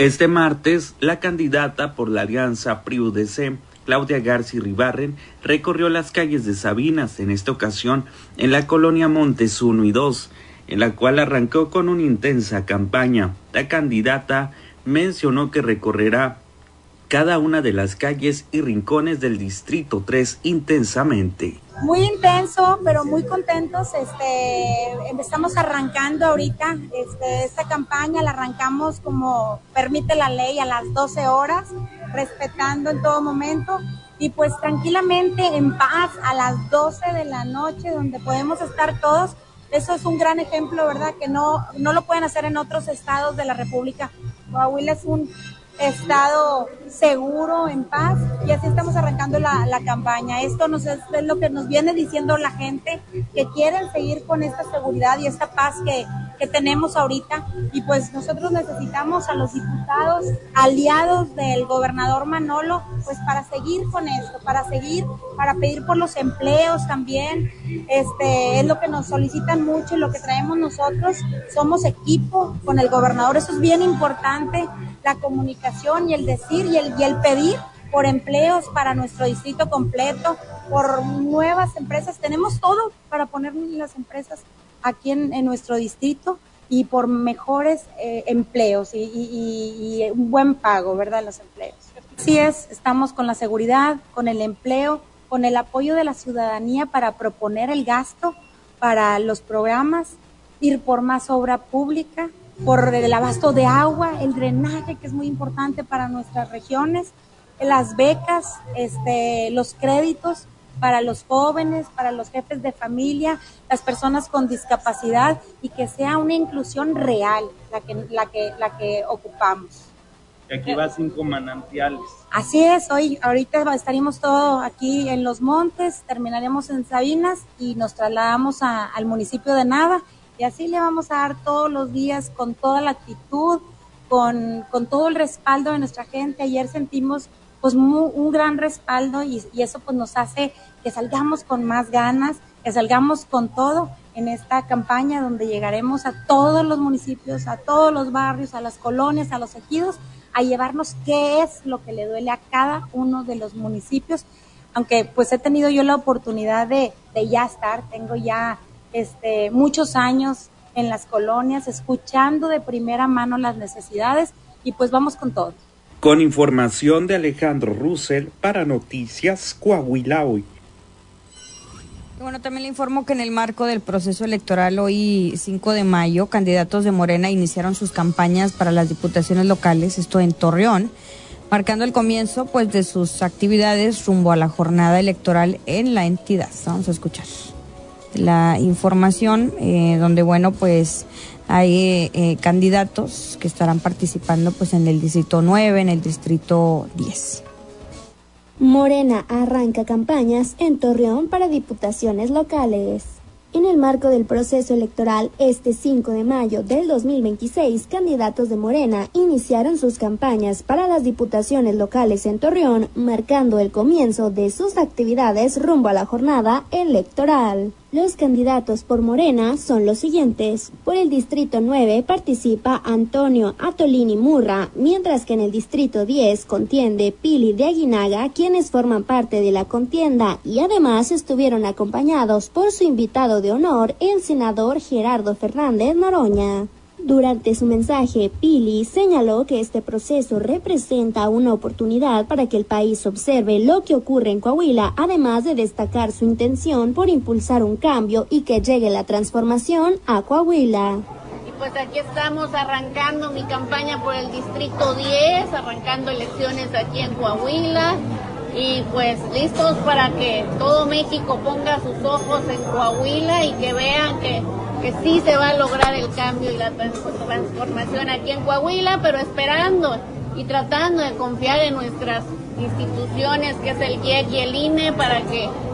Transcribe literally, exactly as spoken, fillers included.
Este martes, la candidata por la alianza P R I U D C, Claudia Garza Iribarren, recorrió las calles de Sabinas, en esta ocasión en la colonia Montes uno y dos, en la cual arrancó con una intensa campaña. La candidata mencionó que recorrerá cada una de las calles y rincones del Distrito tres intensamente. Muy intenso, pero muy contentos. Este, estamos arrancando ahorita este, esta campaña, la arrancamos como permite la ley a las doce horas, respetando en todo momento y pues tranquilamente, en paz, a las doce de la noche, donde podemos estar todos. Eso es un gran ejemplo, ¿verdad? Que no, no lo pueden hacer en otros estados de la República. Coahuila es un estado seguro, en paz, y así estamos arrancando la, la campaña. Esto nos es, es lo que nos viene diciendo la gente, que quieren seguir con esta seguridad y esta paz que, que tenemos ahorita, y pues nosotros necesitamos a los diputados aliados del gobernador Manolo, pues para seguir con esto, para seguir, para pedir por los empleos también. Este es lo que nos solicitan mucho y lo que traemos nosotros. Somos equipo con el gobernador, eso es bien importante, la comunicación y el decir y el, y el pedir por empleos para nuestro distrito completo, por nuevas empresas. Tenemos todo para poner las empresas aquí en, en nuestro distrito y por mejores eh, empleos y, y, y un buen pago, ¿verdad?, los empleos. Así es, estamos con la seguridad, con el empleo, con el apoyo de la ciudadanía para proponer el gasto para los programas, ir por más obra pública, por el abasto de agua, el drenaje, que es muy importante para nuestras regiones, las becas, este, los créditos para los jóvenes, para los jefes de familia, las personas con discapacidad, y que sea una inclusión real la que, la que, la que ocupamos. Y aquí va cinco manantiales. Así es, hoy, ahorita estaríamos todos aquí en Los Montes, terminaremos en Sabinas y nos trasladamos a, al municipio de Nava. Y así le vamos a dar todos los días con toda la actitud, con, con todo el respaldo de nuestra gente. Ayer sentimos pues muy, un gran respaldo y, y eso pues nos hace que salgamos con más ganas, que salgamos con todo en esta campaña donde llegaremos a todos los municipios, a todos los barrios, a las colonias, a los ejidos, a llevarnos qué es lo que le duele a cada uno de los municipios. Aunque pues he tenido yo la oportunidad de, de ya estar, tengo ya Este, muchos años en las colonias, escuchando de primera mano las necesidades y pues vamos con todo. Con información de Alejandro Russell para Noticias Coahuila Hoy. Bueno, también le informo que en el marco del proceso electoral hoy cinco de mayo, candidatos de Morena iniciaron sus campañas para las diputaciones locales, esto en Torreón, marcando el comienzo pues de sus actividades rumbo a la jornada electoral en la entidad. Vamos a escuchar la información, eh, donde bueno pues hay eh, candidatos que estarán participando pues en el distrito nueve, en el distrito diez. Morena arranca campañas en Torreón para diputaciones locales. En el marco del proceso electoral, este cinco de mayo del dos mil veintiséis, candidatos de Morena iniciaron sus campañas para las diputaciones locales en Torreón, marcando el comienzo de sus actividades rumbo a la jornada electoral. Los candidatos por Morena son los siguientes. Por el distrito nueve participa Antonio Atolini Murra, mientras que en el distrito diez contiende Pili de Aguinaga, quienes forman parte de la contienda y además estuvieron acompañados por su invitado de honor, el senador Gerardo Fernández Noroña. Durante su mensaje, Pili señaló que este proceso representa una oportunidad para que el país observe lo que ocurre en Coahuila, además de destacar su intención por impulsar un cambio y que llegue la transformación a Coahuila. Y pues aquí estamos arrancando mi campaña por el distrito diez, arrancando elecciones aquí en Coahuila y pues listos para que todo México ponga sus ojos en Coahuila y que vean que que sí se va a lograr el cambio y la transformación aquí en Coahuila, pero esperando y tratando de confiar en nuestras instituciones, que es el I E C y el I N E, para que